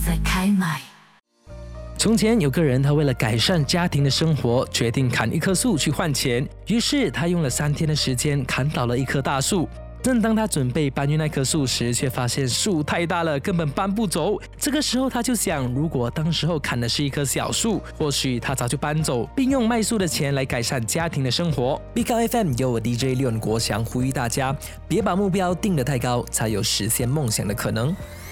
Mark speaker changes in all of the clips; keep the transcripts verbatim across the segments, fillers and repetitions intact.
Speaker 1: 在开麦。
Speaker 2: 从前有个人，他为了改善家庭的生活，决定砍一棵树去换钱。于是他用了三天的时间砍倒了一棵大树。正当他准备搬运那棵树时，却发现树太大了，根本搬不走。这个时候他就想，如果当时候砍的是一棵小树，或许他早就搬走，并用卖树的钱来改善家庭的生活。B K F M 由我 D J 廖国祥呼吁大家，别把目标定得太高，才有实现梦想的可能。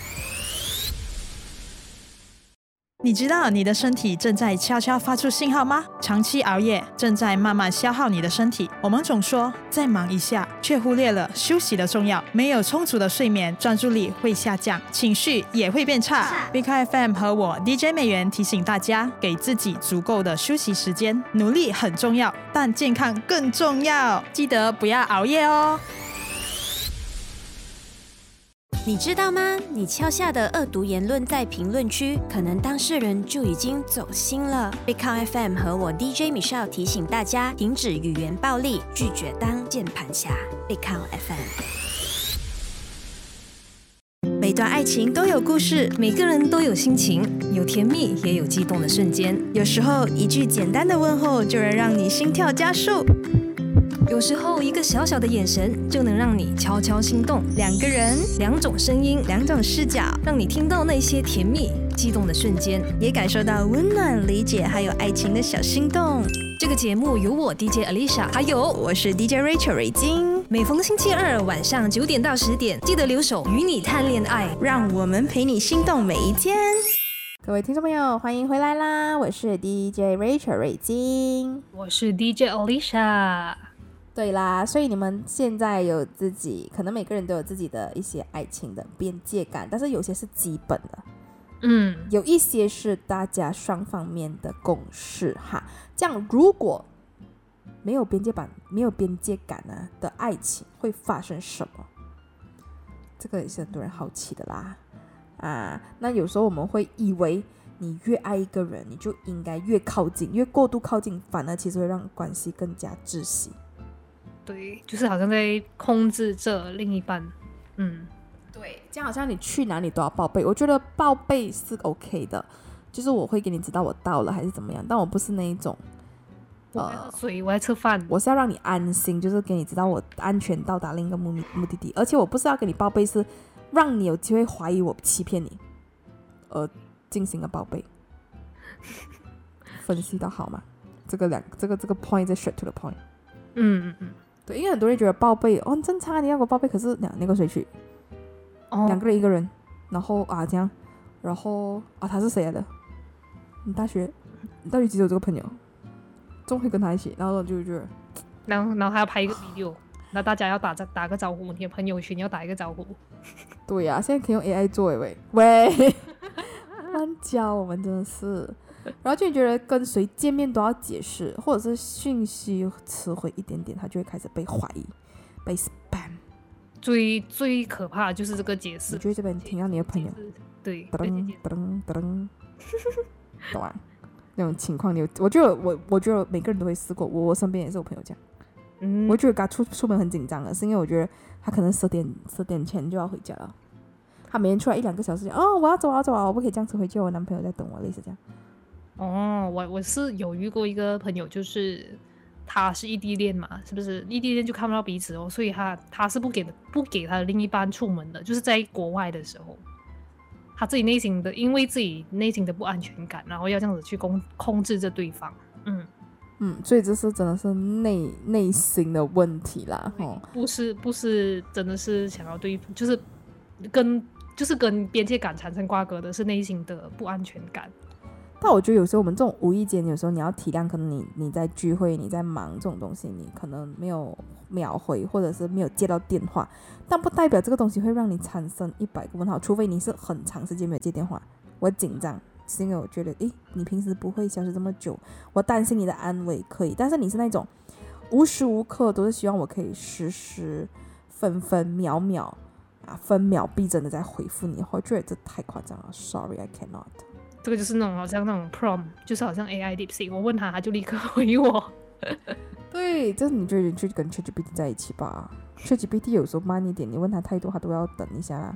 Speaker 3: 你知道你的身体正在悄悄发出信号吗？长期熬夜正在慢慢消耗你的身体。我们总说再忙一下，却忽略了休息的重要。没有充足的睡眠，专注力会下降，情绪也会变差。B K F M 和我 D J 美元提醒大家，给自己足够的休息时间。努力很重要，但健康更重要。记得不要熬夜哦。
Speaker 4: 你知道吗？你敲下的恶毒言论在评论区，可能当事人就已经走心了。Big Count F M 和我 D J Michelle 提醒大家，停止语言暴力，拒绝当键盘侠。Big Count F M。每段爱情都有故事，
Speaker 5: 每个人都有心情，有甜蜜，也有激动的瞬间。
Speaker 6: 有时候一句简单的问候，就能让你心跳加速。
Speaker 5: 有时候一个小小的眼神就能让你悄悄心动。
Speaker 6: 两个人，
Speaker 5: 两种声音，
Speaker 6: 两种视角，
Speaker 5: 让你听到那些甜蜜激动的瞬间，
Speaker 6: 也感受到温暖理解还有爱情的小心动。
Speaker 5: 这个节目由我 D J Alicia 还有
Speaker 6: 我是 D J Rachel 瑞金，
Speaker 5: 每逢星期二晚上九点到十点，记得留守与你谈恋爱，
Speaker 6: 让我们陪你心动每一天。各位听众朋友，欢迎回来啦！我是 D J Rachel 瑞金，
Speaker 7: 我是 D J Alicia。
Speaker 6: 对啦，所以你们现在有自己，可能每个人都有自己的一些爱情的边界感，但是有些是基本的，
Speaker 7: 嗯，
Speaker 6: 有一些是大家双方面的共识哈。这样如果没有边界感、没有边界感呢的爱情会发生什么？这个也是很多人好奇的啦。啊，那有时候我们会以为你越爱一个人，你就应该越靠近，越过度靠近，反而其实会让关系更加窒息。
Speaker 7: 对，就是好像在控制着另一半。嗯，
Speaker 6: 对，这样好像你去哪里都要报备。我觉得报备是 OK 的，就是我会给你知道我到了还是怎么样，但我不是那一种
Speaker 7: 我在喝水，我在吃饭，
Speaker 6: 我是要让你安心，就是给你知道我安全到达另一个目目的地。而且我不是要给你报备，是让你有机会怀疑我欺骗你而进行了报备。分析到好吗？这个两这个这个 point 在 straight to the point。
Speaker 7: 嗯嗯嗯。
Speaker 6: 对，因为很多人觉得报备哦很正常，你要给我报备，可是两那个谁去？哦，两个人一个人，然后啊这样，然后啊他是谁来的？你大学你到底几有这个朋友？总会跟他一起，然后就觉得，
Speaker 7: 然后然后还要拍一个 video，那大家要打打个招呼，你的朋友圈要打一个招呼。
Speaker 6: 对呀、啊，现在可以用 A I 做诶喂喂，乱教我们真的是。然后就觉得跟谁见面都要解释，或者是讯息迟回一点点，他就会开始被怀疑，被 spam。
Speaker 7: 最最可怕的就是这个解释。
Speaker 6: 你就会这边听到你的朋友，
Speaker 7: 对，
Speaker 6: 噔噔噔噔，懂吗？那种情况，你有我觉得我我觉得每个人都会试过，我我身边也是有朋友这样。嗯，我觉得他出出门很紧张的，是因为我觉得他可能十点十点前就要回家了，他每天出来一两个小时，哦，我要走，我要走啊，我不可以这样子回去，我男朋友在等我，类似这样。
Speaker 7: 哦，我我是有遇过一个朋友，就是他是异地恋嘛，是不是？异地恋就看不到彼此哦，所以他他是不给不给他的另一半出门的，就是在国外的时候，他自己内心的因为自己内心的不安全感，然后要这样子去控控制着对方，嗯
Speaker 6: 嗯，所以这是真的是内内心的问题啦，哦，
Speaker 7: 不是不是真的是想要对，就是跟就是跟边界感产生瓜葛的是内心的不安全感。
Speaker 6: 但我觉得有时候我们这种无意间，有时候你要体谅，可能你你在聚会，你在忙这种东西，你可能没有秒回，或者是没有接到电话，但不代表这个东西会让你产生一百个问号，除非你是很长时间没有接电话。我紧张是因为我觉得，诶，你平时不会消失这么久，我担心你的安危可以，但是你是那种无时无刻都是希望我可以时时分分秒秒啊分秒必争的在回复你，我觉得这太夸张了 ，Sorry I cannot。
Speaker 7: 这个就是那种好像那种 prompt， 就是好像 A I DeepSeek， 我问他他就立刻回我。对，
Speaker 6: 这你就去跟 ChatGPT 在一起吧。ChatGPT 有时候慢一点，你问他太多他都要等一下啦。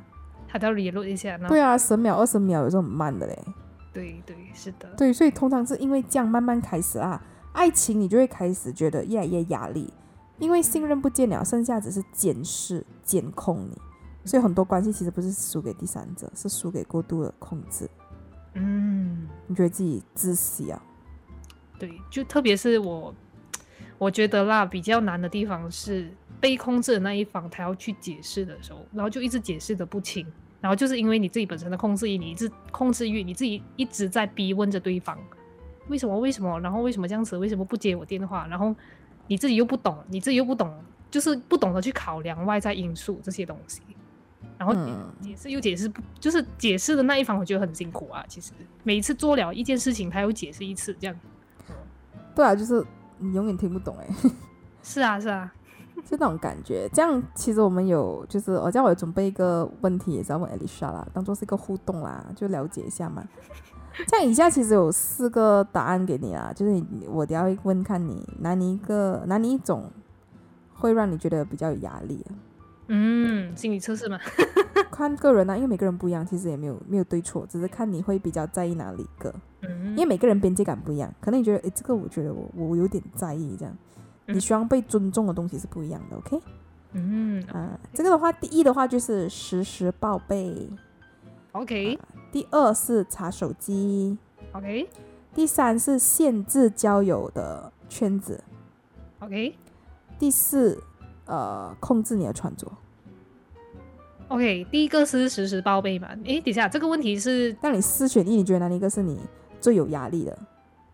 Speaker 7: 他都要 reload 一下。
Speaker 6: 对啊，十秒二十秒有时候很慢的嘞。
Speaker 7: 对对是的。
Speaker 6: 对，所以通常是因为这样慢慢开始啊，爱情你就会开始觉得越来越压力，因为信任不见了，剩下只是监视监控你，所以很多关系其实不是输给第三者，是输给过度的控制。
Speaker 7: 嗯，
Speaker 6: 你觉得自己窒息啊？
Speaker 7: 对，就特别是我我觉得啦，比较难的地方是被控制的那一方他要去解释的时候，然后就一直解释的不清，然后就是因为你自己本身的控制欲，你一直控制欲，你自己一直在逼问着对方为什么为什么，然后为什么这样子，为什么不接我电话，然后你自己又不懂，你自己又不懂，就是不懂得去考量外在因素这些东西，然后解释又解释不，就是解释的那一方我觉得很辛苦啊。其实每一次做了一件事情他又解释一次这样。
Speaker 6: 对啊，就是你永远听不懂哎、欸。
Speaker 7: 是啊是啊，
Speaker 6: 就那种感觉。这样其实我们有就是我叫我有准备一个问题也是要问 Alicia 啦，当做是一个互动啦，就了解一下嘛。这样以下其实有四个答案给你啦，就是你我等一下会问看你哪你一个哪你一种会让你觉得比较有压力啊。
Speaker 7: 嗯，心理测试嘛。
Speaker 6: 看个人啊，因为每个人不一样，其实也没有没有对错，只是看你会比较在意哪里一个。嗯，因为每个人边界感不一样，可能你觉得诶这个我觉得我我有点在意这样。你希望被尊重的东西是不一样的 ，OK？ 嗯啊，这个的话，第一的话就是实时报备
Speaker 7: ，OK、啊。
Speaker 6: 第二是查手机
Speaker 7: ，OK。
Speaker 6: 第三是限制交友的圈子
Speaker 7: ，OK。
Speaker 6: 第四，呃，控制你的穿着
Speaker 7: ，OK。第一个是实时报备嘛？诶，等一下，这个问题是
Speaker 6: 让你四选一，你觉得哪一个是你最有压力的？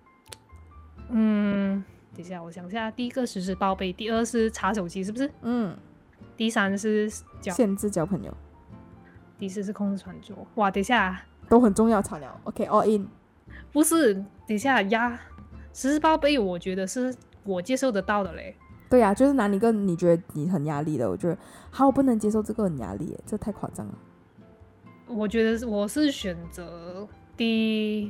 Speaker 7: 嗯。等一下，我想一下，第一个实时报备，第二是查手机，是不是？嗯。第三是
Speaker 6: 限制交朋友，
Speaker 7: 第四是控制穿着。哇，等一下，
Speaker 6: 都很重要，草鸟。OK，all in。
Speaker 7: 不是，等一下呀，实时报备，我觉得是我接受得到的嘞。
Speaker 6: 对呀、啊，就是哪一个你觉得你很压力的？我觉得好，我不能接受这个很压力耶，这太夸张了。
Speaker 7: 我觉得我是选择第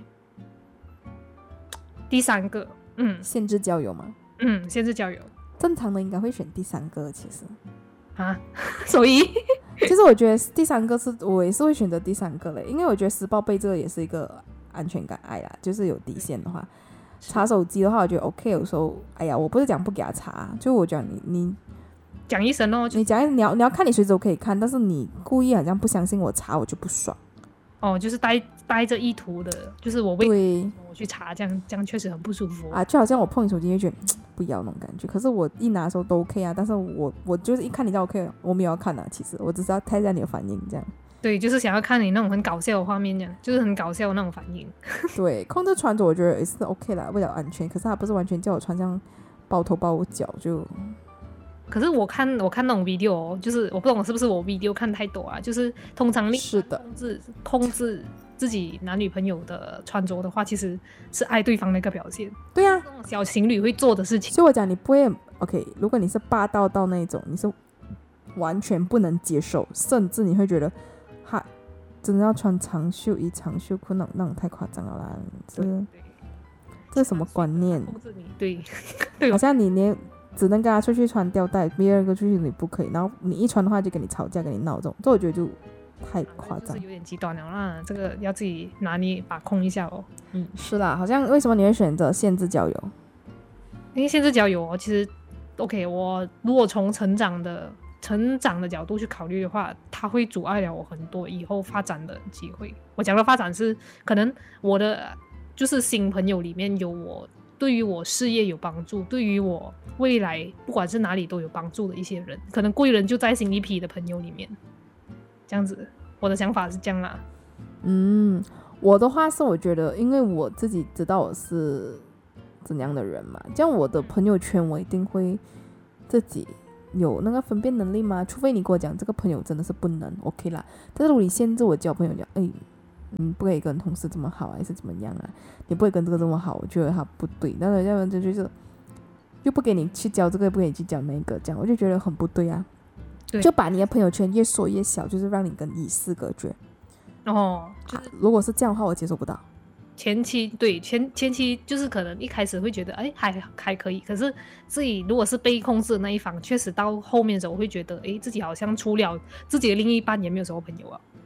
Speaker 7: 第三个。嗯，
Speaker 6: 限制交友吗？
Speaker 7: 嗯，限制交友。
Speaker 6: 正常的应该会选第三个，其实
Speaker 7: 啊，所以
Speaker 6: 其实我觉得第三个是我也是会选择第三个嘞，因为我觉得实报备这个也是一个安全感爱啦，就是有底线的话，查手机的话，我觉得 OK， 有时候哎呀，我不是讲不给他查，就我讲你你
Speaker 7: 讲一声哦，
Speaker 6: 你讲你要你要看你随时都可以看，但是你故意好像不相信我查，我就不爽。
Speaker 7: 哦，就是带带着意图的，就是我为我去查，这样这样确实很不舒服
Speaker 6: 啊，就好像我碰你手机就觉得不要那种感觉，可是我一拿的时候都 OK 啊，但是我我就是一看你就 OK 了，我没有要看啊，其实我只是要看一下你的反应这样。
Speaker 7: 对，就是想要看你那种很搞笑的画面，这样就是很搞笑的那种反应。
Speaker 6: 对，控制穿着我觉得也是 OK 啦，为了安全，可是他不是完全叫我穿这样包头包脚就。
Speaker 7: 可是我看我看那种 video，哦，就是我不懂是不是我 video 看太多啊，就是通常你
Speaker 6: 是的
Speaker 7: 控制控制自己男女朋友的穿着的话，其实是爱对方的一个表现。
Speaker 6: 对啊，
Speaker 7: 这种小情侣会做的事情。
Speaker 6: 所以我讲你不会 OK， 如果你是霸道到那种，你是完全不能接受，甚至你会觉得哈真的要穿长袖衣长袖裤那种那种太夸张了啦，这这是什么观念？
Speaker 7: 控制你，对对，
Speaker 6: 好像你连只能跟他出去穿吊带，别人跟出去你不可以，然后你一穿的话就跟你吵架跟你闹这种，这我觉得就太夸张，
Speaker 7: 就是有点极端了啦，这个要自己拿捏把控一下哦。嗯，
Speaker 6: 是啦，好像为什么你会选择限制交友？
Speaker 7: 因为限制交友，其实 OK， 我如果从成长的成长的角度去考虑的话，它会阻碍了我很多以后发展的机会。我讲的发展是可能我的就是新朋友里面有我对于我事业有帮助，对于我未来不管是哪里都有帮助的一些人，可能贵人就在新一批的朋友里面，这样子，我的想法是这样啦。
Speaker 6: 嗯，我的话是我觉得，因为我自己知道我是怎样的人嘛，这样我的朋友圈我一定会自己有那个分辨能力嘛，除非你跟我讲这个朋友真的是不能 OK 啦，但是如果你限制我交朋友讲，哎，你不可以跟同事这么好还是怎么样啊，你不可以跟这个这么好，我觉得他不对，但是要不然就是又不给你去交这个，不给你去交那个，这样我就觉得很不对啊。对，就把你的朋友圈越缩越小，就是让你跟与世隔绝。
Speaker 7: 哦，就是
Speaker 6: 啊，如果是这样的话，我接受不到。
Speaker 7: 前期对前前期就是可能一开始会觉得哎还还可以，可是自己如果是被控制的那一方，确实到后面的时候我会觉得哎自己好像除了自己的另一半也没有什么朋友啊，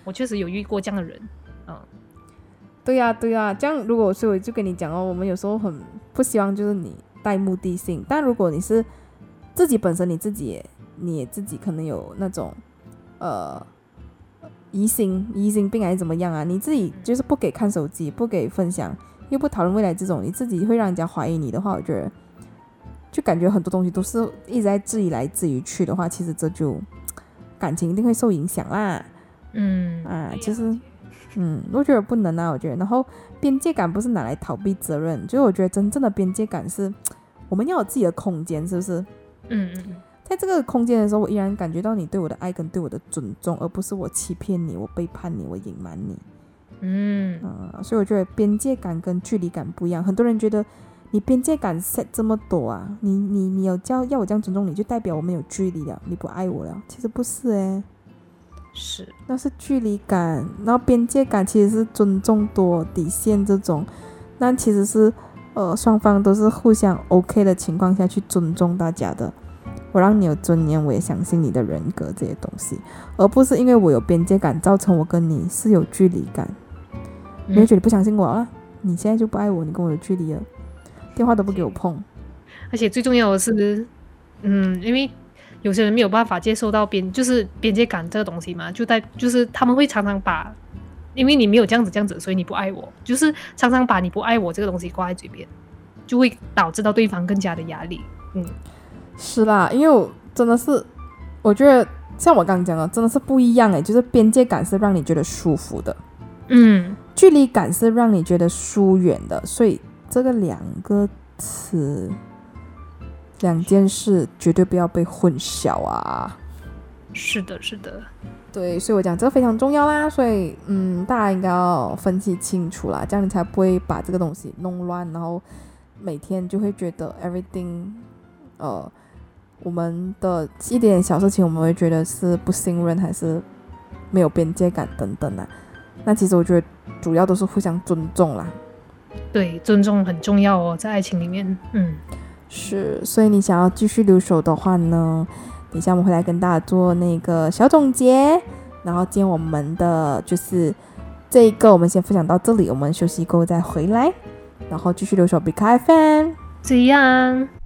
Speaker 7: 我确实有遇过这样的人，嗯。
Speaker 6: 对呀、啊、对呀、啊，这样如果所以我就跟你讲哦，我们有时候很不希望就是你带目的性，但如果你是自己本身你自己也你也自己可能有那种呃疑心疑心病还是怎么样啊，你自己就是不给看手机，不给分享，又不讨论未来这种，你自己会让人家怀疑你的话，我觉得就感觉很多东西都是一直在质疑来质疑去的话，其实这就感情一定会受影响啦。
Speaker 7: 嗯
Speaker 6: 啊，其实嗯，我觉得不能啊，我觉得。然后边界感不是拿来逃避责任，就是我觉得真正的边界感是我们要有自己的空间，是不是？
Speaker 7: 嗯嗯，
Speaker 6: 在这个空间的时候，我依然感觉到你对我的爱跟对我的尊重，而不是我欺骗你，我背叛你，我隐瞒你。
Speaker 7: 嗯
Speaker 6: 啊、所以我觉得边界感跟距离感不一样。很多人觉得你边界感 set 这么多啊，你你你有叫要我这样尊重你，就代表我们有距离了，你不爱我了。其实不是诶，
Speaker 7: 是，
Speaker 6: 那是距离感，然后边界感其实是尊重多底线这种，那其实是呃双方都是互相 OK 的情况下去尊重大家的。我让你有尊严，我也相信你的人格这些东西，而不是因为我有边界感造成我跟你是有距离感。你会觉得不相信我啊？你现在就不爱我，你跟我有距离了，电话都不给我碰。
Speaker 7: 而且最重要的是，嗯，因为有些人没有办法接受到边就是边界感这个东西嘛，就在就是他们会常常把，因为你没有这样子这样子，所以你不爱我，就是常常把你不爱我这个东西挂在嘴边，就会导致到对方更加的压力。嗯，
Speaker 6: 是啦，因为我真的是，我觉得像我刚刚讲的，真的是不一样诶，就是边界感是让你觉得舒服的，
Speaker 7: 嗯，
Speaker 6: 距离感是让你觉得疏远的，所以这个两个词。两件事绝对不要被混淆啊！
Speaker 7: 是的，是的，
Speaker 6: 对，所以我讲这个非常重要啦。所以，嗯，大家应该要分析清楚啦，这样你才不会把这个东西弄乱，然后每天就会觉得 everything， 呃，我们的一点点小事情，我们会觉得是不信任，还是没有边界感等等啦。那其实我觉得主要都是互相尊重啦。
Speaker 7: 对，尊重很重要哦，在爱情里面，嗯。
Speaker 6: 是，所以你想要继续留守的话呢，等一下我们会来跟大家做那个小总结，然后今天我们的就是这一个我们先分享到这里，我们休息过后再回来，然后继续留守 B K F M，
Speaker 7: 这样。